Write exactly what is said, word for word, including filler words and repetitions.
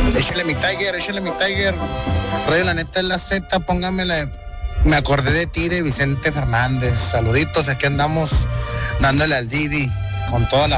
Échale mi Tiger, échale mi Tiger. Radio La Neta es la Z, póngamela. Me acordé de ti, de Vicente Fernández. Saluditos, aquí andamos dándole al Didi con toda la